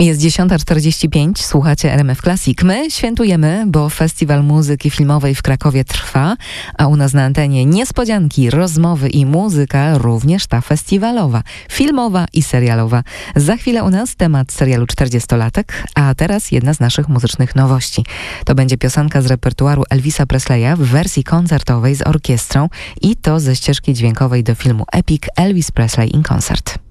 Jest 10:45, słuchacie RMF Classic. My świętujemy, bo Festiwal Muzyki Filmowej w Krakowie trwa, a u nas na antenie niespodzianki, rozmowy i muzyka, również ta festiwalowa, filmowa i serialowa. Za chwilę u nas temat serialu 40-latek, a teraz jedna z naszych muzycznych nowości. To będzie piosenka z repertuaru Elvisa Presleya w wersji koncertowej z orkiestrą i to ze ścieżki dźwiękowej do filmu Epic Elvis Presley in Concert.